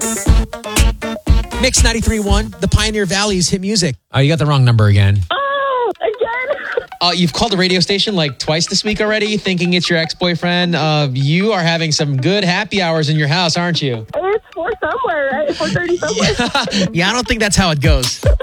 Mix 93.1, the Pioneer Valley's hit music. Oh, you got the wrong number again. Oh, again? You've called the radio station like twice this week already, thinking it's your ex-boyfriend. You are having some good happy hours in your house, aren't you? It's 4 somewhere, right? 4:30 somewhere. Yeah, I don't think that's how it goes.